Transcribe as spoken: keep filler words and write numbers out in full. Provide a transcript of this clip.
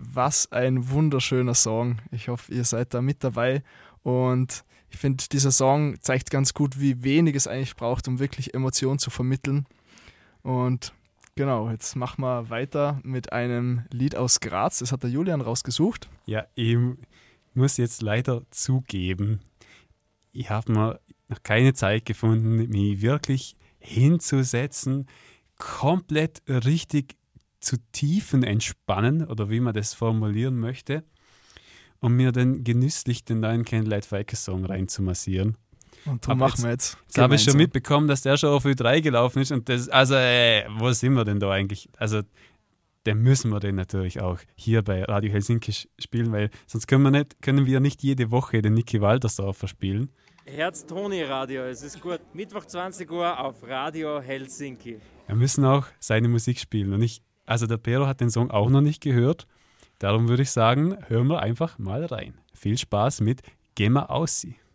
was ein wunderschöner Song. Ich hoffe, ihr seid da mit dabei. Und ich finde, dieser Song zeigt ganz gut, wie wenig es eigentlich braucht, um wirklich Emotionen zu vermitteln. Und genau, jetzt machen wir weiter mit einem Lied aus Graz. Das hat der Julian rausgesucht. Ja, ich muss jetzt leider zugeben, ich habe mir noch keine Zeit gefunden, mich wirklich hinzusetzen, komplett richtig zu tiefen Entspannen oder wie man das formulieren möchte, um mir dann genüsslich den neuen Candlelight Falcon Song reinzumassieren. Und darum machen wir jetzt. Jetzt habe ich schon mitbekommen, dass der schon auf Ö drei gelaufen ist und das, also äh, wo sind wir denn da eigentlich? Also den müssen wir den natürlich auch hier bei Radio Helsinki spielen, weil sonst können wir nicht, können wir nicht jede Woche den Niki Waltersdorfer spielen. Herz-Toni-Radio, es ist gut. Mittwoch zwanzig Uhr auf Radio Helsinki. Wir müssen auch seine Musik spielen und ich, also der Pero hat den Song auch noch nicht gehört, darum würde ich sagen, hören wir einfach mal rein. Viel Spaß mit Geh mal aussie.